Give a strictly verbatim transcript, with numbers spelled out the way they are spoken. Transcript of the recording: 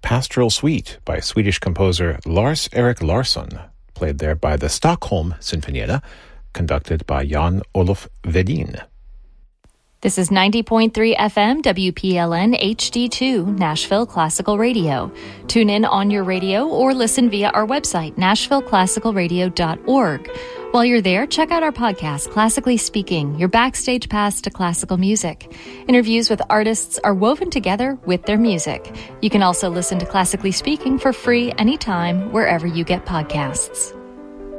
Pastoral Suite by Swedish composer Lars-Erik Larsson, played there by the Stockholm Sinfonietta, conducted by Jan-Olof Wedin. This is ninety point three F M W P L N H D two, Nashville Classical Radio. Tune in on your radio or listen via our website, nashville classical radio dot org. While you're there, check out our podcast, Classically Speaking, your backstage pass to classical music. Interviews with artists are woven together with their music. You can also listen to Classically Speaking for free anytime, wherever you get podcasts.